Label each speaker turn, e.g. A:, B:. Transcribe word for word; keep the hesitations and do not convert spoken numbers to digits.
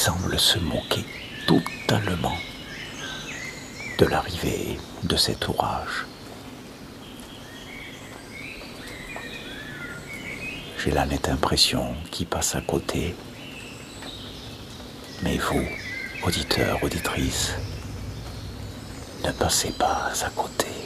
A: semble se moquer totalement de l'arrivée de cet orage. J'ai la nette impression qu'il passe à côté, mais vous, auditeurs, auditrices, ne passez pas à côté.